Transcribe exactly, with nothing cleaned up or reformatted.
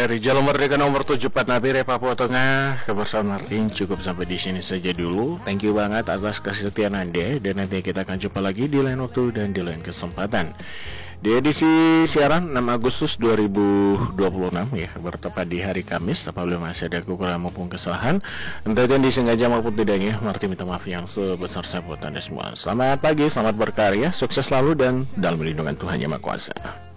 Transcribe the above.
dari Jalan Merdeka nomor tujuh puluh empat Nabire, Papua Tengah. Kebersamaan Martin cukup sampai di sini saja dulu. Thank you banget atas kesetiaan Anda, dan nanti kita akan jumpa lagi di lain waktu dan di lain kesempatan. Di edisi siaran enam Agustus dua ribu dua puluh enam ya, bertepat di hari Kamis. Apabila masih ada kekurangan maupun kesalahan, entah itu disengaja maupun tidaknya, Martin minta maaf yang sebesar-besarnya buat Anda semua. Selamat pagi, selamat berkarya, sukses selalu, dan dalam lindungan Tuhan Yang Maha Kuasa.